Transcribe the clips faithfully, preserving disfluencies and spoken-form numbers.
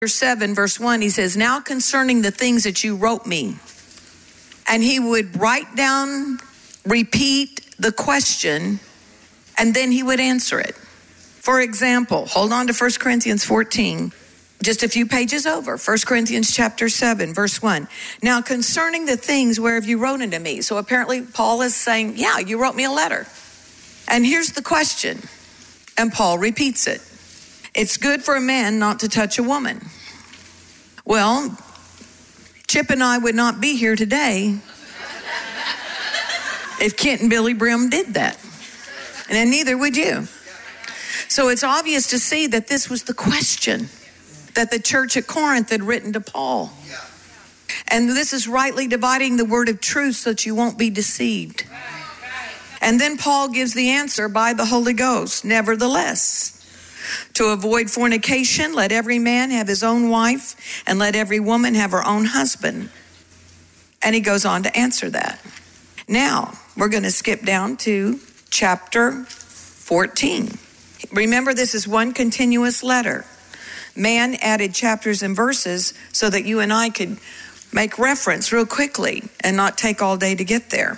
seven, verse one, he says, now concerning the things that you wrote me. And he would write down, repeat the question, and then he would answer it. For example, hold on to First Corinthians fourteen, just a few pages over. First Corinthians chapter seven, verse one. Now concerning the things whereof you wrote unto me. So apparently Paul is saying, yeah, you wrote me a letter. And here's the question. And Paul repeats it. It's good for a man not to touch a woman. Well, Chip and I would not be here today if Kent and Billy Brim did that. And then neither would you. So it's obvious to see that this was the question that the church at Corinth had written to Paul. And this is rightly dividing the word of truth so that you won't be deceived. And then Paul gives the answer by the Holy Ghost. Nevertheless, to avoid fornication, let every man have his own wife, and let every woman have her own husband. And he goes on to answer that. Now, we're going to skip down to chapter fourteen. Remember, this is one continuous letter. Man added chapters and verses so that you and I could make reference real quickly and not take all day to get there.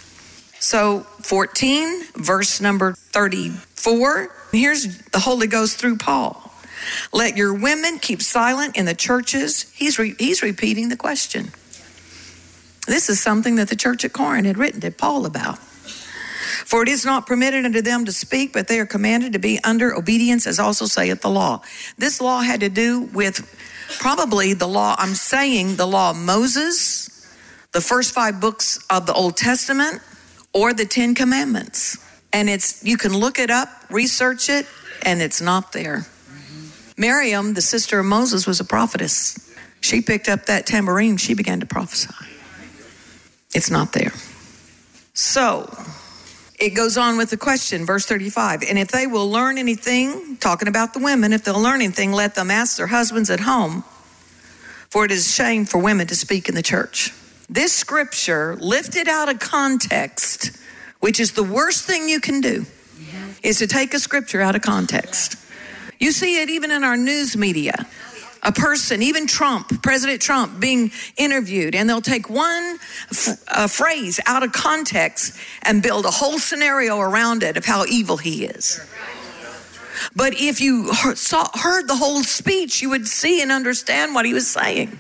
So fourteen, verse number thirty-four, here's the Holy Ghost through Paul. Let your women keep silent in the churches. He's re- he's repeating the question. This is something that the church at Corinth had written to Paul about. For it is not permitted unto them to speak, but they are commanded to be under obedience, as also saith the law. This law had to do with probably the law, I'm saying the law of Moses, the first five books of the Old Testament, or the Ten Commandments. And it's, you can look it up, research it, and it's not there. Mm-hmm. Miriam, the sister of Moses, was a prophetess. She picked up that tambourine, she began to prophesy. It's not there. So, it goes on with the question, verse thirty-five. And if they will learn anything, talking about the women, if they'll learn anything, let them ask their husbands at home, for it is shame for women to speak in the church. This scripture, lifted out of context, which is the worst thing you can do, yeah. is to take a scripture out of context. You see it even in our news media. A person, even Trump, President Trump, being interviewed, and they'll take one f- uh, phrase out of context and build a whole scenario around it of how evil he is. But if you heard, saw, heard the whole speech, you would see and understand what he was saying.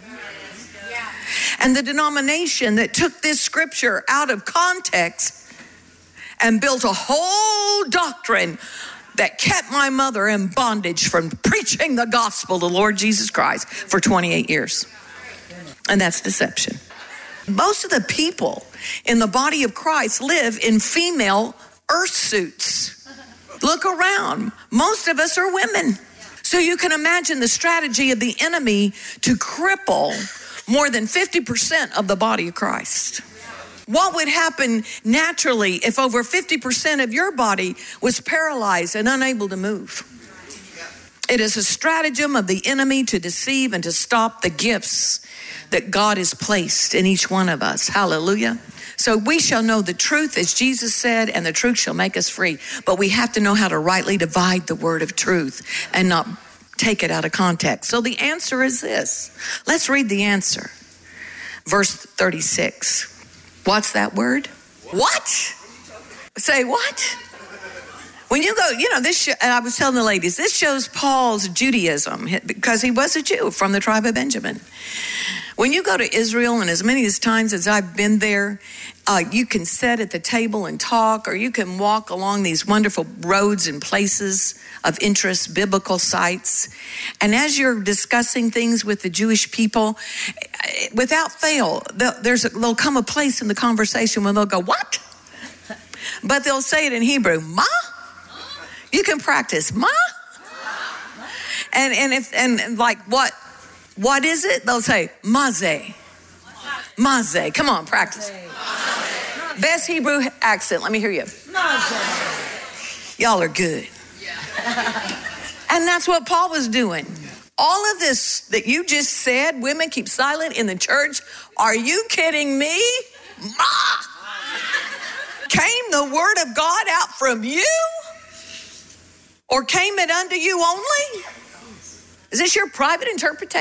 And the denomination that took this scripture out of context and built a whole doctrine that kept my mother in bondage from preaching the gospel of the Lord Jesus Christ for twenty-eight years. And that's deception. Most of the people in the body of Christ live in female earth suits. Look around. Most of us are women. So you can imagine the strategy of the enemy to cripple more than fifty percent of the body of Christ. What would happen naturally if over fifty percent of your body was paralyzed and unable to move? It is a stratagem of the enemy to deceive and to stop the gifts that God has placed in each one of us. Hallelujah. So we shall know the truth, as Jesus said, and the truth shall make us free. But we have to know how to rightly divide the word of truth and not take it out of context. So the answer is this. Let's read the answer. Verse thirty-six. What's that word? What? Say what? When you go, you know, this, sh- and I was telling the ladies, this shows Paul's Judaism because he was a Jew from the tribe of Benjamin. When you go to Israel, and as many as times as I've been there, uh, you can sit at the table and talk, or you can walk along these wonderful roads and places of interest, biblical sites. And as you're discussing things with the Jewish people, without fail, there's a, there'll come a place in the conversation when they'll go, what? But they'll say it in Hebrew, ma? You can practice, ma? And and if and like what? What is it? They'll say, maze. Maze. Come on, practice. Best Hebrew accent. Let me hear you. Y'all are good. And that's what Paul was doing. All of this that you just said, women keep silent in the church. Are you kidding me? Ma! Came the word of God out from you? Or came it unto you only? Is this your private interpretation?